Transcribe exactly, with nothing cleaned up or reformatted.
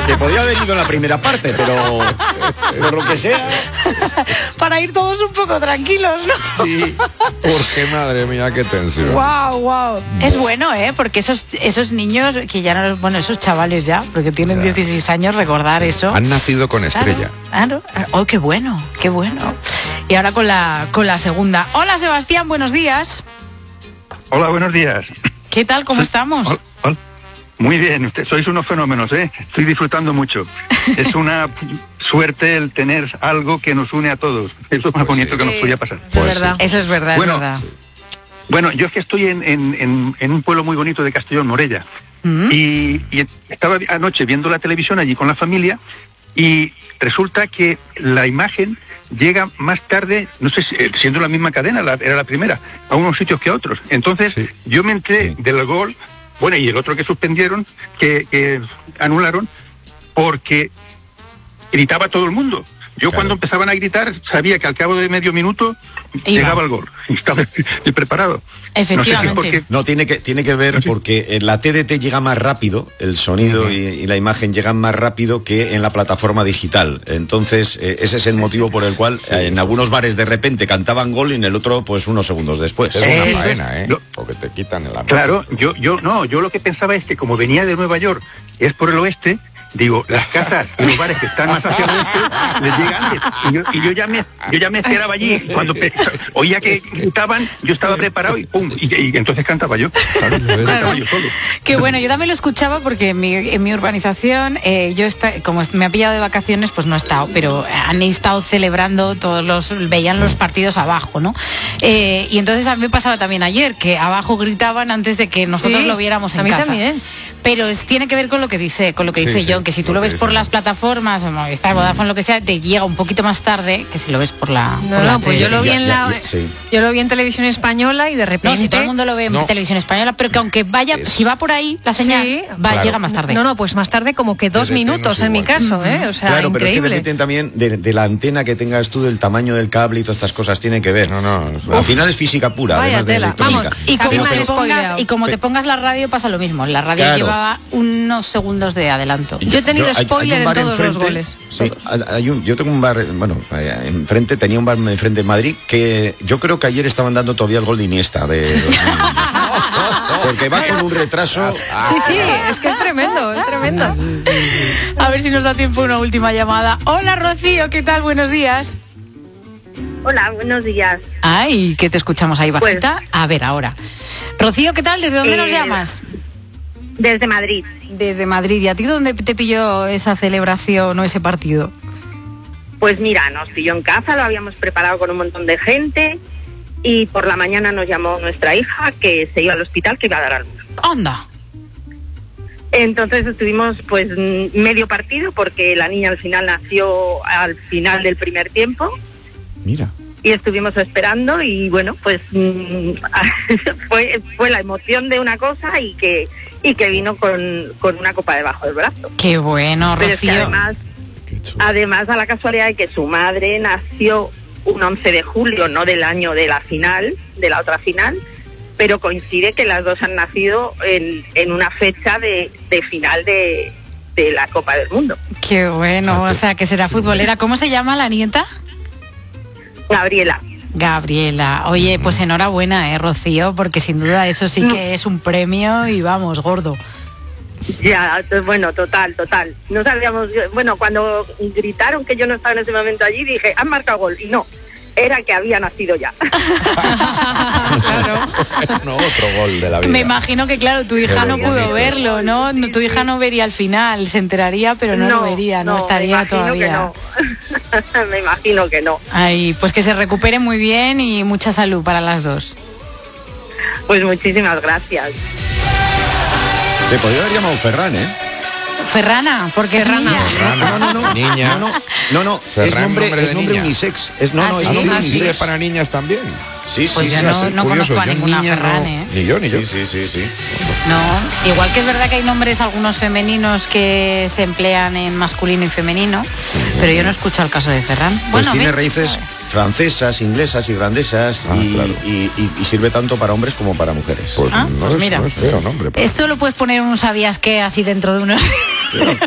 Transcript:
Que podía haber ido en la primera parte, pero por lo que sea. Para ir todos un poco tranquilos, ¿no? Sí, porque madre mía, qué tensión. Wow, wow. Es bueno, ¿eh? Porque esos, esos niños que ya no, bueno, esos chavales ya, porque tienen dieciséis años, recordar eso. Han nacido con estrella. Claro, claro. Oh, qué bueno, qué bueno. Y ahora con la, con la segunda. Hola, Sebastián, buenos días. Hola, buenos días. ¿Qué tal? ¿Cómo estamos? Hola, hola. Muy bien, usted, sois unos fenómenos, ¿eh? Estoy disfrutando mucho. Es una suerte el tener algo que nos une a todos. Es lo más pues bonito sí. que nos podía pasar. Pues verdad. Sí. Eso es verdad, bueno, es verdad. Bueno, yo es que estoy en, en, en, en un pueblo muy bonito de Castellón, Morella. ¿Mm? Y, y estaba anoche viendo la televisión allí con la familia y resulta que la imagen llega más tarde, no sé si siendo la misma cadena, la, era la primera, a unos sitios que a otros. Entonces sí. yo me enteré sí. del gol. Bueno, y el otro que suspendieron, que, que anularon, porque gritaba todo el mundo. Yo claro. cuando empezaban a gritar sabía que al cabo de medio minuto Iba. llegaba el gol. Estaba preparado. Efectivamente. No, sé qué, no tiene que tiene que ver porque en la T D T llega más rápido, el sonido uh-huh. y, y la imagen llegan más rápido que en la plataforma digital. Entonces, eh, ese es el motivo por el cual sí. eh, en algunos bares de repente cantaban gol y en el otro, pues unos segundos después. Es una eh, faena, ¿eh? Yo, porque te quitan el amor. Claro, yo, yo, no, yo lo que pensaba es que como venía de Nueva York, es por el oeste. Digo, las casas y los bares que están más hacia el oeste les llegan antes. Y yo, y yo ya me yo ya me esperaba allí. Cuando pe- oía que gritaban, yo estaba preparado y pum, y, y entonces cantaba yo. Claro, claro. Cantaba yo solo. Qué bueno, yo también lo escuchaba porque en mi, en mi urbanización, eh, yo está, como me ha pillado de vacaciones, pues no he estado, pero han estado celebrando todos los, veían los partidos abajo, ¿no? Eh, y entonces a mí me pasaba también ayer, que abajo gritaban antes de que nosotros sí, lo viéramos en a mí casa. También. Pero es, tiene que ver con lo que dice, con lo que dice sí, John, sí, que si tú lo ves por las plataformas, Movistar, Vodafone, lo que sea, te llega un poquito más tarde que si lo ves por la. No, por no, la pues tele. yo lo vi en la, ya, ya, sí. yo lo vi en televisión española y de repente. No, si todo el mundo lo ve en no. televisión española, pero que aunque vaya, es... si va por ahí la señal, sí, va, claro. llega más tarde. No, no, pues más tarde como que dos minutos en mi caso, ¿eh? O sea, claro, increíble. pero es que dependen también de, de la antena que tengas tú, del tamaño del cable y todas estas cosas tienen que ver. No, no. Uf. Al final es física pura, Vaya además de tela. electrónica. Vamos, y como, pero, te pero, pongas, y como te pongas la radio pasa lo mismo. La radio claro. llevaba unos segundos de adelanto. Yo he tenido Yo, hay, spoiler hay en todos enfrente, los goles. Sí, hay un, yo tengo un bar, bueno, enfrente, tenía un bar enfrente en Madrid que yo creo que ayer estaban dando todavía el gol de Iniesta. De, de porque va con un retraso. Sí, sí, es que es tremendo, es tremendo. A ver si nos da tiempo una última llamada. Hola, Rocío, ¿qué tal? Buenos días. Hola, buenos días. Ay, que te escuchamos ahí bajita. Pues, a ver, ahora. Rocío, ¿qué tal? ¿Desde dónde eh, nos llamas? Desde Madrid. Desde Madrid. ¿Y a ti dónde te pilló esa celebración o ese partido? Pues mira, nos pilló en casa, lo habíamos preparado con un montón de gente y por la mañana nos llamó nuestra hija que se iba al hospital, que iba a dar a luz. ¡Anda! Entonces estuvimos pues medio partido porque la niña al final nació al final del primer tiempo. Mira. Y estuvimos esperando y bueno, pues fue fue la emoción de una cosa y que y que vino con, con una copa debajo del brazo. Qué bueno, Rocío. Pero es que además, además a la casualidad de que su madre nació un once de julio, no del año de la final, de la otra final, pero coincide que las dos han nacido en, en una fecha de, de final de, de la Copa del Mundo. Qué bueno, o sea que será futbolera. ¿Cómo se llama la nieta? Gabriela. Gabriela. Oye, pues enhorabuena, eh, Rocío, porque sin duda eso sí que es un premio y vamos, gordo. Ya, bueno, total, total. No sabíamos, bueno, cuando gritaron que yo no estaba en ese momento allí, dije, han marcado gol, y no, era que había nacido ya. Claro. No, otro gol de la vida. Me imagino que, claro, tu hija no pudo verlo, ¿no? No, tu hija no vería al final, se enteraría, pero no, no lo vería, no, no estaría todavía. No. Me imagino que no. Ay, pues que se recupere muy bien y mucha salud para las dos. Pues muchísimas gracias. Te podría haber llamado Ferran, ¿eh? Ferrana, porque Ferrana. es niña. No, no, no, niña. No, no, no, no. Ferran, es nombre, nombre de es nombre niña. unisex. Es, no, ¿Ah, no, sí? es nombre ¿Ah, sí? ¿Sirve unisex. para niñas también? Sí, sí, Pues sí. yo sí, no, sí. no Curioso, conozco a yo ninguna niña Ferran, no. ¿eh? Ni yo, ni yo. Sí, sí, sí, sí. No, igual que es verdad que hay nombres algunos femeninos que se emplean en masculino y femenino, pero yo no escucho el caso de Ferran. Pues Bueno, tiene bien, raíces francesas, inglesas, irlandesas Ah, y, claro. y, y, y sirve tanto para hombres como para mujeres. Pues, Ah, no, pues es, mira. no es feo nombre. Pero... Esto lo puedes poner en un sabías qué así dentro de unos...